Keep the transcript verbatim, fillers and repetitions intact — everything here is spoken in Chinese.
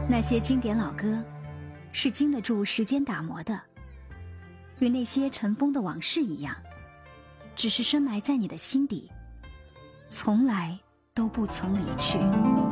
那些经典老歌，是经得住时间打磨的，与那些尘封的往事一样，只是深埋在你的心底，从来都不曾离去。